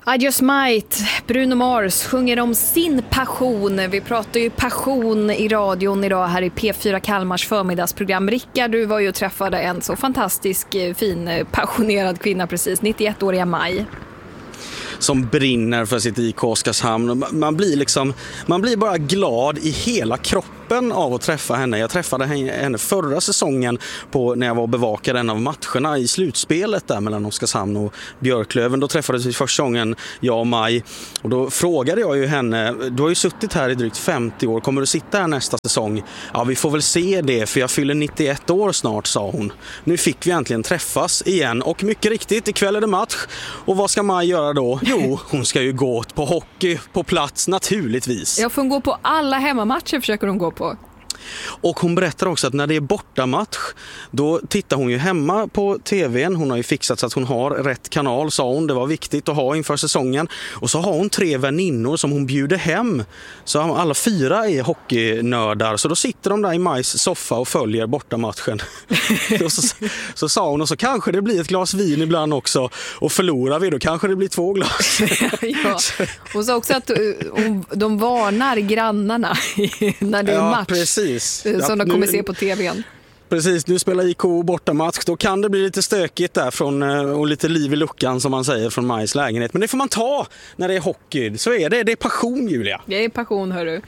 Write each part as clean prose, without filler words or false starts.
I Just Might, Bruno Mars sjunger om sin passion. Vi pratar ju passion i radion idag här i P4 Kalmars förmiddagsprogram. Rickard, du var ju och träffade en så fantastisk, fin, passionerad kvinna precis, 91-åriga Maj. Som brinner för sitt IK Oskarshamn. Man blir bara glad i hela kroppen av att träffa henne. Jag träffade henne förra säsongen när jag var och bevakade en av matcherna i slutspelet där mellan Oskarshamn och Björklöven. Då träffades vi första gången, jag och Maj. Och då frågade jag ju henne, du har ju suttit här i drygt 50 år, kommer du sitta här nästa säsong? Ja, vi får väl se det, för jag fyller 91 år snart, sa hon. Nu fick vi äntligen träffas igen, och mycket riktigt, ikväll är det match. Och vad ska Maj göra då? Jo, hon ska ju gå på hockey på plats, naturligtvis. Jag får gå på alla hemmamatcher, försöker hon gå på. Och hon berättar också att när det är bortamatch, då tittar hon ju hemma på tvn. Hon har ju fixat så att hon har rätt kanal, sa hon. Det var viktigt att ha inför säsongen. Och så har hon 3 väninnor som hon bjuder hem. Så alla 4 är hockeynördar. Så då sitter de där i Majs soffa och följer bortamatchen. så sa hon, och så kanske det blir ett glas vin ibland också. Och förlorar vi, då kanske det blir 2 glas. Ja. Hon sa också att de varnar grannarna när det är match. Precis. Som de kommer se på tvn. Precis, nu spelar IK bortamatch. Då kan det bli lite stökigt där och lite liv i luckan, som man säger, från Majs lägenhet. Men det får man ta när det är hockey. Så är det. Det är passion, Julia. Det är passion, hörru.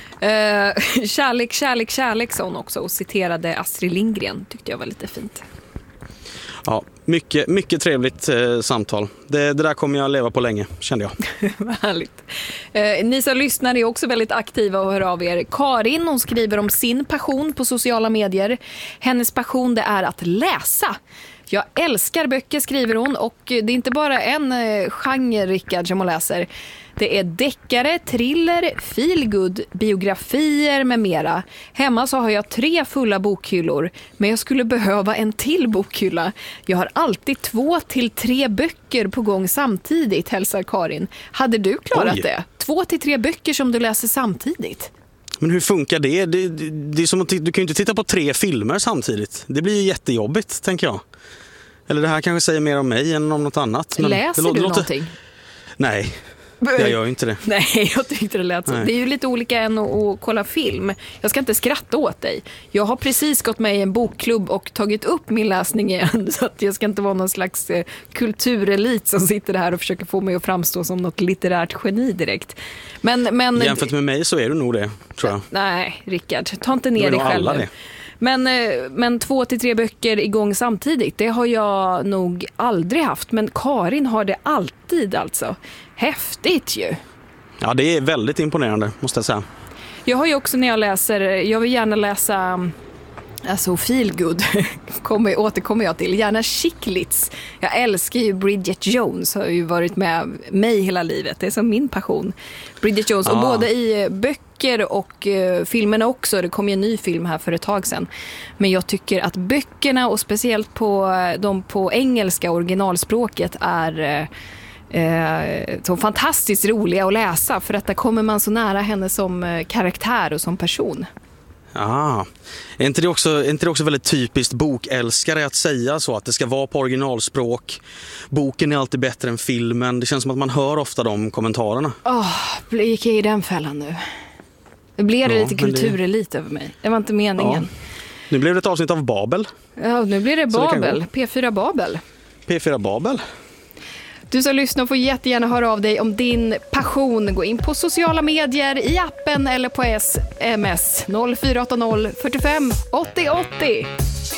Kärlek, sa hon också, och citerade Astrid Lindgren. Tyckte jag var lite fint. Ja, mycket trevligt samtal. Det där kommer jag leva på länge, kände jag. Härligt. Ni som lyssnar är också väldigt aktiva och hör av er. Karin, hon skriver om sin passion på sociala medier. Hennes passion, det är att läsa. Jag älskar böcker, skriver hon, och det är inte bara en genre, Rickard, som hon läser. Det är deckare, thriller, feelgood, biografier med mera. Hemma så har jag 3 fulla bokhyllor, men jag skulle behöva en till bokhylla. Jag har alltid 2 till 3 böcker på gång samtidigt, hälsar Karin. Hade du klarat det? 2 till 3 böcker som du läser samtidigt? Men hur funkar det? Det är som att du kan ju inte titta på 3 filmer samtidigt. Det blir ju jättejobbigt, tänker jag. Eller det här kanske säger mer om mig än om något annat. Men läser du någonting? Nej. Jag gör ju inte det. Nej, jag tyckte det lät så. Det är ju lite olika än att kolla film. Jag ska inte skratta åt dig. Jag har precis gått med i en bokklubb och tagit upp min läsning igen. Så att jag ska inte vara någon slags kulturelit som sitter här och försöker få mig att framstå som något litterärt geni direkt. Men jämfört med mig så är du nog det, tror jag. Nej, Rickard, ta inte ner dig själv nu. Men 2 till 3 böcker igång samtidigt, det har jag nog aldrig haft. Men Karin har det alltid, alltså. Häftigt ju. Ja, det är väldigt imponerande, måste jag säga. Jag har ju också, när jag läser, jag vill gärna läsa, alltså feelgood återkommer jag till, gärna chicklits. Jag älskar ju Bridget Jones, har ju varit med mig hela livet. Det är som min passion. Bridget Jones, och både i böcker och filmerna också. Det kom ju en ny film här för ett tag sedan. Men jag tycker att böckerna, och speciellt de på engelska originalspråket, är så fantastiskt roliga att läsa, för att där kommer man så nära henne som karaktär och som person. Ja, är inte det också väldigt typiskt bokälskare att säga så, att det ska vara på originalspråk? Boken är alltid bättre än filmen. Det känns som att man hör ofta de kommentarerna. Gick jag i den fällan nu? Det blev lite kulturelit över mig. Det var inte meningen. Ja. Nu blev det ett avsnitt av Babel. Ja, nu blir det Babel. P4 Babel. P4 Babel. Du som lyssnar får jättegärna höra av dig om din passion. Gå in på sociala medier, i appen eller på sms 0480 45 80 80.